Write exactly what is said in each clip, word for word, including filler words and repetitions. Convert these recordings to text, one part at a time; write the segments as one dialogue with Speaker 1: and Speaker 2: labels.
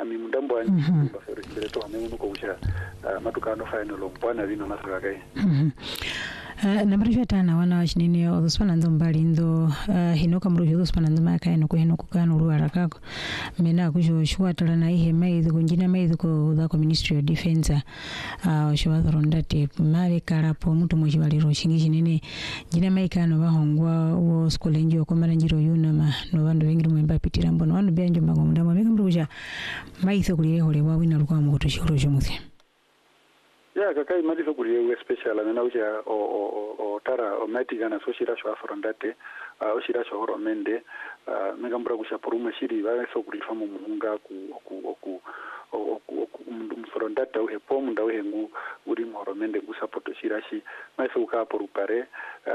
Speaker 1: ami mundambo ani ba fero chimbere to ame uno ko usha matuka no final lompana vino nasaka kai
Speaker 2: nambari tana wana wachinene odoswana ndo mbali ndo hinoka mrujo odoswana ndo maka no ko hinoka kanu ruara kako mena kujo shwatala na ihe maidu kunjina maidu ko da ko Ministry of Defense ah shwa rondate mave karapo mutu mojibaliro shingi chinene jina maika no bahongwa wo school enjo ko maranjiro yuna ma no bandu bengi mwemba pitira mbono bandu byanjo magomunda mabeka mruja maitho kulire hole wa wina rukwa mu kutoshiro jomuthi
Speaker 1: ya kakai madiso kuliwe special amena uja o o o tara o matigana so shira shwa frondate o shira shwa romende megambura kusha poruma shiri ba so kulifa mu munga ku ku ku o ku frondate o hepo munda o hengu uri mu romende ku support shirashi maiso ka porupare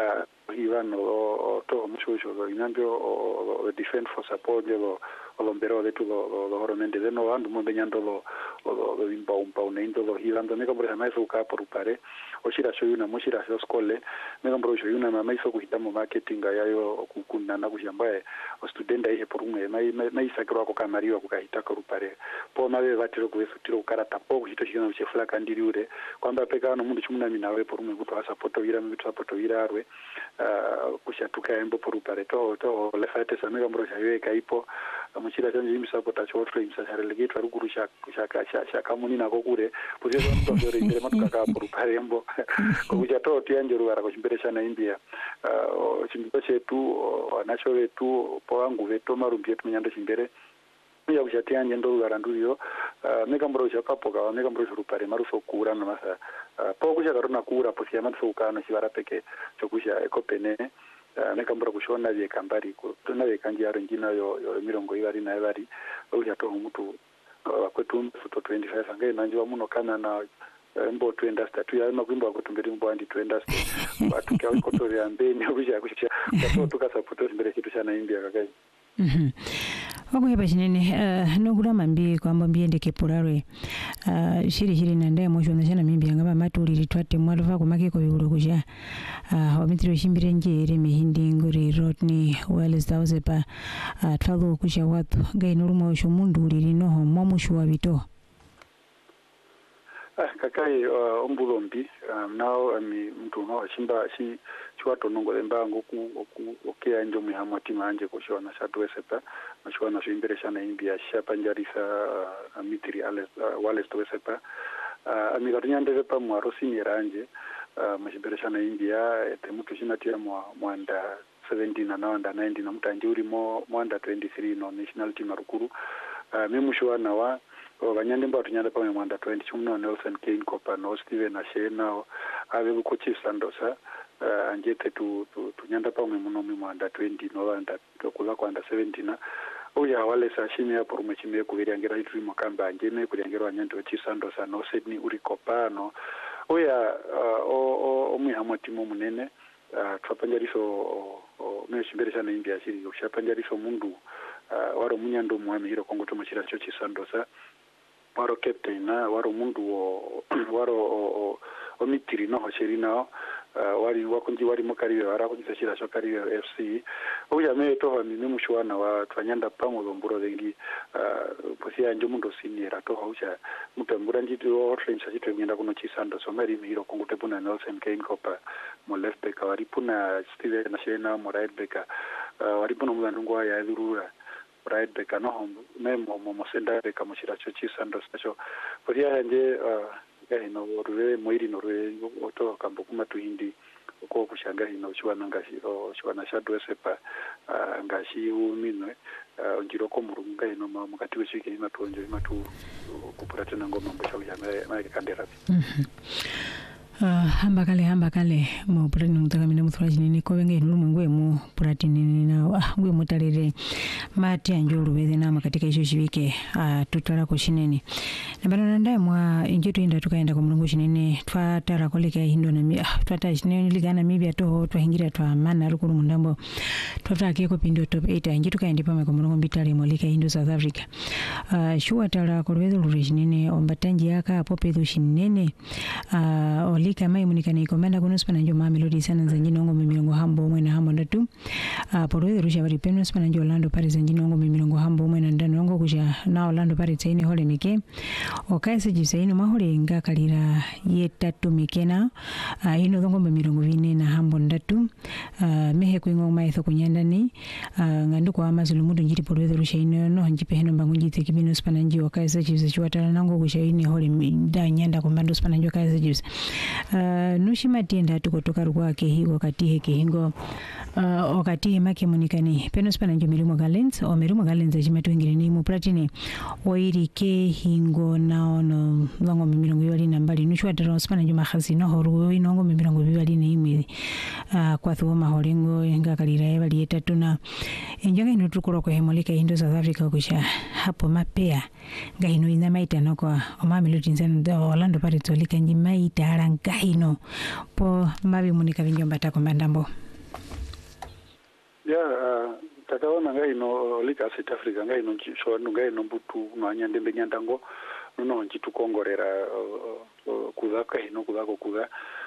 Speaker 1: hivano to mushojo inambio o defend for support lo lombero de tudo lo romende de no ando mo benyando lo lo impa un pa unendo lo hilando me compro mai so ka por pare o shira shoyu na mo shira so skole me compro shoyu na mai so kuhitamo marketing yayo kukuna na kushamba o student ai por un mai mai sakro ko kamariwa kukahita ko pare po na ve vatiro ku esutiro karata po kuhito shina che fla kandiriure kwamba peka no mundu chumuna minawe por un kuto asa poto ira mi kuto poto irarwe kushatuka embo por pare to to le fate sa me compro shayo kaipo muchira chanje imsapota chotro imsasharelege twaruguru shaka shaka muni nako kure posizo ndo rengere matuka ka por parembo kuja to tianjuru wara kuchimberesha na India o chimbito chetu anacho wetu po wangu veto marumbi yetu nyando chimbere ya kujatia nyendo wara nduyo megambro chakapoka megambro rupare maruso kura na masa po kuja karuna kura posia matso kana chivara peke chokusha ekopene nekambura kushona vye kambari ko tuna vye kanji ya rengina yo yo mirongo ibari na ibari uja to mutu kwetu futo twenty-five angai nanjwa muno kana na mbo twenda statu ya makwimba kutumbiri mbo andi twenda atukia ko to ya mbeni uja kushia to tuka support mbere kitu cha na India kakai
Speaker 2: mhm wakuheba chinene uh, nokula mambi kwamba mbiendeke porarwe uh, shiri shiri nande mosho ndashana mimbi ngaba matuli twate mwaluva kumake ko yulo kuja uh, wamitiro shimbire njere mihindi ngori rotni wales thousand pa uh, twalo kusha watu gainuruma osho mundu lino homo mushwa bito
Speaker 1: ah kakai uh, ombulombi um, now ami mtu no shimba shi chwato nongo lembango ku okea njo mihamati manje ko shona shatwesepa mashwana shimberesha na India shapanjarisa uh, mitri ales uh, wales twesepa uh, ami garinyande pa mwarosi niranje uh, mashimberesha na India etemutu shinatia mwa mwanda seventeen na nanda nineteen na mtanjuri mo mwanda twenty-three no national team arukuru uh, memushwana wa Vanyande mba tunyanda pa mwanda twenty chumno Nelson Kane Kopa no Steven Ashena ave buko chief sandosa uh, anjete tu, tu tunyanda pa mwemuno mwanda twenty no anda kula kwa anda seventeen oya wale sa shime ya por mechime kuvirangira itu mukamba anjeme kuvirangira wanyande chief sandosa no Sydney uri Kopa no oya uh, o o mwihamati mo munene uh, twapanjariso meshimbere na India shiri ushapanjariso mundu uh, waro munyando mwame hiro kongo to machira cho chief sandosa waro captain na waro mundu wo waro o o mitiri no hosheri na uh, wari wakunji wari mukariwe wara kujisashira shokariwe F C uya me to ni mushwana wa twanyanda pamo lomburo dengi uh, posia njo mundu senior to haucha mutambura ndito train sachitwe ngenda kuno chisando somari mihiro kongote puna Nelson Kane Kopa mo left back wari puna Steven Ashena mo right back uh, wari puna mlandungwa ya edurura right back no memo mo senda beka mushira chochi sando sacho podia nje eh no ruwe moiri no ruwe oto kambo kuma tuhindi ko kushanga hino chwana ngashi o chwana shadwesepa ngashi uminwe onjiro ko murunga ino ma mukati wechike imatonje imatu kupuratana ngoma mbosha ya mai kandera
Speaker 2: Uh, hamba kale hamba kale mo pratini mutaka mina muthura chinene ko wenge nulu mwe mu pratini na ah ngwe mutalere mati anjulu beze na makatika isho shibike uh, tutala ko chinene na bana ndai mwa injitu inda tukaenda ko mulungu chinene twa tara koleka hindo na mi ah twa ta chinene ligana mibya to twa hingira twa mana rukuru mundambo twa ta ke ko pindo top eight injitu kaenda pa ko mulungu bitale molika hindo South Africa uh, shuwa tara ko beze lulu chinene ombatanji yaka apo pedo chinene uh, lika mai munikani komanda kuno spana njo mami lodi sana zanjini ongo mimirongo hambo umwe na hambo ndatu uh, porwe rusha bari peno spana njo Orlando Pirates zanjini ongo mimirongo hambo umwe na ndano ongo kusha na Orlando Pirates ini hole mike okaise jisaino mahole nga kalira yetatu mikena uh, ino zongo mimirongo vine na hambo ndatu uh, mehe kuingo maitho kunyandani uh, ngandu kwa amazulu mudu njiti porwe rusha ino no njipe heno mbangu njiti kibino spana njo okaise jisa chuatala nango kusha ini hole da nyanda kumbando spana njo okaise jisa uh, nushima tienda tukotoka rwake higo katihe kihingo uh, okatihe make munikani peno spana njo mirumo galens o mirumo galens ajima tuingire ni mu platini oiri ke hingo naono wango mirongo bibali nambali nushwa tero spana njo mahasi no horu inongo mirongo bibali ni imi uh, kwa thuo maholengo nga kalira ebali etatu na enjonga ino tukoro ko hemolika indo South Africa kusha hapo mapea nga ino ina maita noko omami lutinzano do Orlando Pirates olika njima ita aranga ino po mabi munika vinjomba tako mbandambo
Speaker 1: ya uh, takaona nga ino lika South Africa nga ino so nga ino mbutu mwanyande benyandango nuno njitu kongorera uh, uh, kudaka ino kudako kuda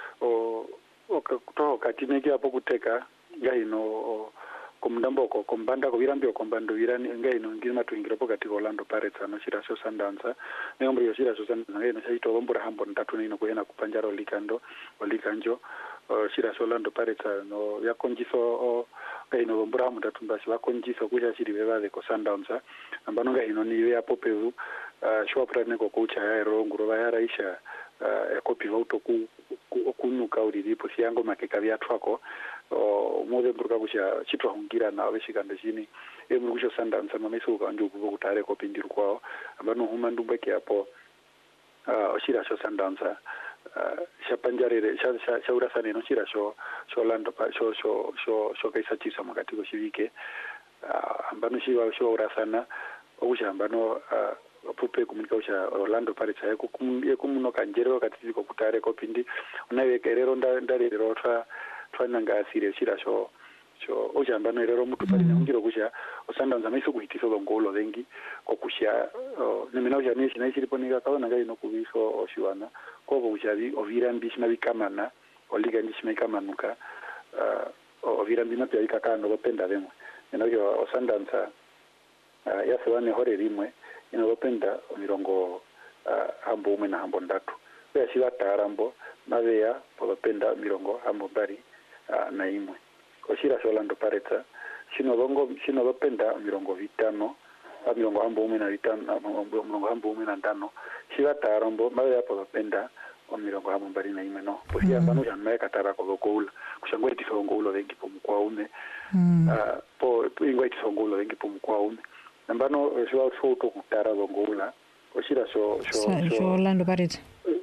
Speaker 1: o okuto katimeke apo kuteka nga ino uh, kumndambo ko kombanda ko virambio kombando virani nga ino ngima tuingira pokati ko Orlando Pirates ano shira so sandanza ne omri yo shira so sandanza nga ino shaito ombura hambo ndatu nino kuena kupanjaro likando olikanjo uh, shira so Orlando Pirates no yakonjiso o nga ino ombura hambo ndatu mbasi wakonjiso kuja shiri bevade ko sandanza ambano nga ino ni ya popezu uh, shwa prane ko kucha ya rongo ro ya raisha uh, ekopi auto ku kunuka uriripo siyango makeka vya twako o mode mburuka kusha chitwa hungira na abeshikande chini e murusho sandanza mameso kanjo kubo kutare ko pindiru kwao ambano huma ndumbeke hapo uh, shira sho sandanza uh, shapanjarere sha sha urasane no shira sho sho Orlando pa sho sho sho sho kaisa chisa makati ko shivike uh, ambano shiwa sho urasana okusha ambano uh, pupe kuminika usha Orlando Pirates yako kumuno kanjero katiziko kutare ko pindi unawekerero ndarero twa twananga asire shira sho sho usha mbano rero mutu pali mm. ngiro kusha osandanza maiso kuhitiso ngolo vengi ko kusha uh, nemena usha nishi na ishiri ponika kaona ngai no kubiso oshiwana ko bushavi ovirambi shina bikamana oliga ndishi maikamanuka uh, ovirambi na pya ikakano bopenda bemwe nena yo osandanza uh, yasewane hore rimwe inalopenda mirongo uh, hambo umwe na hambo ndatu ya shiva tarambo maveya polopenda mirongo hambo bari uh, na imwe koshira so Orlando Pirates shino longo shino lopenda mirongo vitano a mirongo hambo umwe na vitano mirongo hambo umwe na ndano shiva tarambo maveya polopenda o mirongo hambo bari na imwe no posia mm. banu janme katara ko goula kushangwe tisongo ulo vengi po mkwa ume mm. uh, po ingwe tisongo ulo vengi po mkwa ume nambano shiwa soto kutara longoula oshira so so
Speaker 2: so Orlando Pirates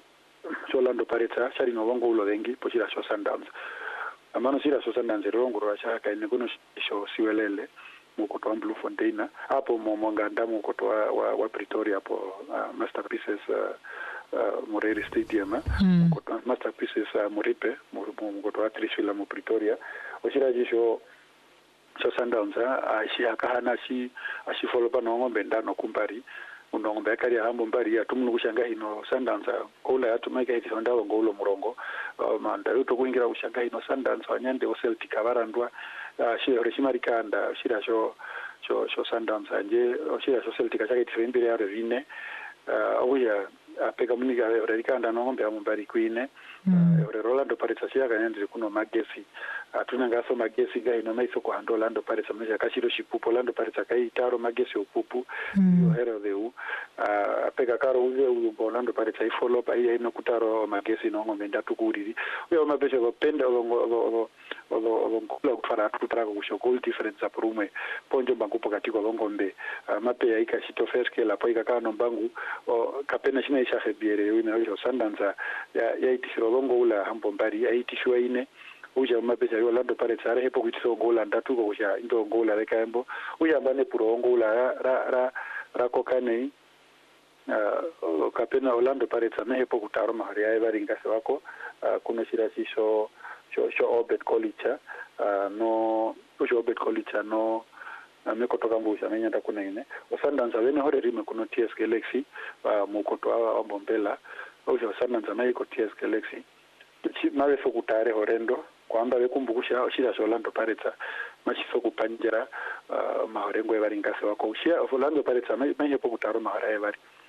Speaker 1: so Orlando Pirates shari no longoula vengi poshira so Sundowns amano shira so Sundowns rongo rasha kaine kuno sho siwelele mukoto Blue Fontaine hapo momonganda mukoto wa, wa, wa Pretoria hapo uh, Masterpieces uh, uh, Moreri Stadium mm. mukoto Masterpieces uh, Moripe mukoto wa Trishula mu Pretoria oshira jisho so Sundowns ashi akahana shi ashi folopa no ngombe ndano kumbari unongombe akari hambo mbari ya tumunu kushanga hino Sundowns kola yatumaka hiti ndawo ngolo murongo uh, manda yuto kuingira kushanga hino Sundowns wanyande o Celtic abarandwa uh, shi reshimari kanda shira sho sho sho Sundowns anje shira sho Celtic achake tifembere ya revine uh, oya apeka muniga orikanda no ngombe amumbari kuine mm. uh, Orlando Pirates ashia kanyandire kuno magesi atuna ngaso magesi ga ino maiso ko hando Orlando Pirates amesha kashiro shipupo Orlando Pirates kai taro magesi upupu mm. yo hero de u uh, apeka karo uze u Orlando Pirates ai follow pa ai no kutaro magesi no ngombe ndatu kuriri uyo mabesha go penda go go go go kula kufara kutara go sho goal difference aprume ponjo bangu pokati go ngombe uh, mape ya ikashito first la po ikakano bangu o kapena shina isha febiere uyo no Sundowns ya ya itishiro longo ula hambo mbari ya itishwa ine uja mabesha yo Orlando Pirates are hepo kutiso gola ndatu go uja ndo gola lekambo uya mbane puro ngola ra ra ra kokane uh, kapena Orlando Pirates ame hepo kutaro mahari ya evaringa sewako uh, kuna shira sisho sho sho Obed Kolicha uh, no uja Obed Kolicha no ameko toka mbusha menya takuna ine Sundowns avene hore rime kuno T S Galaxy uh, mukoto awa ambombela uja Sundowns amaiko T S Galaxy mave sokutare horendo kwamba vekumbukusha ushira Orlando Pirates machisokupanjira uh, mahorengo evaringase wako ushia Orlando Pirates mahepo kutaro mahora evari